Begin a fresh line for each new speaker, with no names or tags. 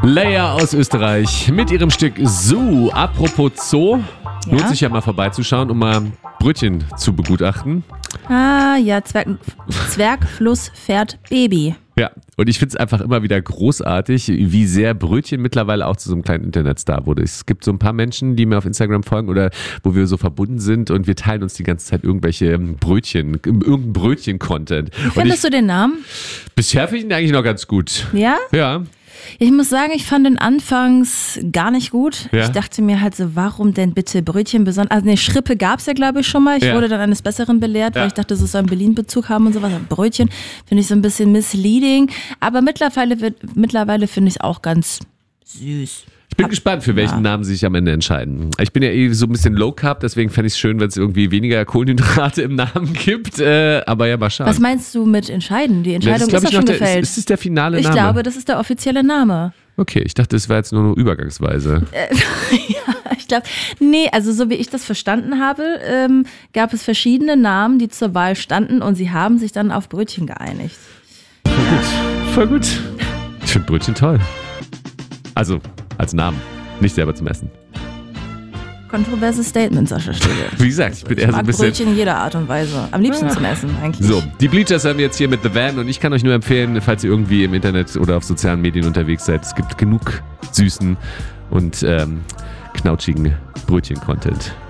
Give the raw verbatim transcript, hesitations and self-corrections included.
Leia aus Österreich mit ihrem Stück Zoo. Apropos Zoo,
Ja?
lohnt sich ja mal vorbeizuschauen, um mal Brötchen zu begutachten.
Ah, ja, Zwerg, Zwerg, Fluss, Pferd, Baby.
Ja, und ich finde es einfach immer wieder großartig, wie sehr Brötchen mittlerweile auch zu so einem kleinen Internetstar wurde. Es gibt so ein paar Menschen, die mir auf Instagram folgen oder wo wir so verbunden sind und wir teilen uns die ganze Zeit irgendwelche Brötchen, irgendein Brötchen-Content.
Wie findest du den Namen?
Bisher finde ich ihn eigentlich noch ganz gut.
Ja?
Ja.
Ich muss sagen, ich fand den anfangs gar nicht gut.
Ja.
Ich dachte mir halt so, warum denn bitte Brötchen besonders? Also eine Schrippe gab es ja, glaube ich, schon mal. Ich
Ja.
wurde dann eines Besseren belehrt,
Ja.
weil ich dachte, es soll einen Berlin-Bezug haben und sowas. Aber Brötchen finde ich so ein bisschen misleading. Aber mittlerweile, wird- mittlerweile finde ich es auch ganz süß.
Ich bin gespannt, für welchen
Ja.
Namen sie sich am Ende entscheiden. Ich bin ja eh so ein bisschen Low Carb, deswegen fände ich es schön, wenn es irgendwie weniger Kohlenhydrate im Namen gibt. Äh, aber ja, mal schauen.
Was meinst du mit entscheiden? Die
Ja,
Entscheidung
das
ist
glaub
doch
ich,
schon
noch der,
gefällt.
ist, ist das der finale
Ich
Name?
glaube, das ist der offizielle Name.
Okay, ich dachte, das war jetzt nur eine Übergangsweise.
Ich glaube, nee, also so wie ich das verstanden habe, ähm, gab es verschiedene Namen, die zur Wahl standen und sie haben sich dann auf Brötchen geeinigt.
Voll gut, voll gut. Ich finde Brötchen toll. Also, als Namen, nicht selber zum Essen.
Kontroverses Statement, Sascha Stille.
Wie gesagt, ich bin
Ich
eher so ein
mag
bisschen...
Brötchen in jeder Art und Weise. Am liebsten zum Essen eigentlich.
So, die Bleachers haben wir jetzt hier mit The Van und ich kann euch nur empfehlen, falls ihr irgendwie im Internet oder auf sozialen Medien unterwegs seid, es gibt genug süßen und ähm, knautschigen Brötchen-Content.